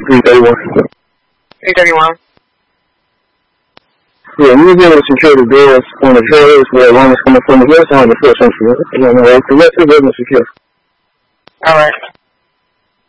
331. 331. Yeah, you will be able to secure the doors on the trailers where one is coming from the west side of the 4th Century. The rest of the building is secure. Alright.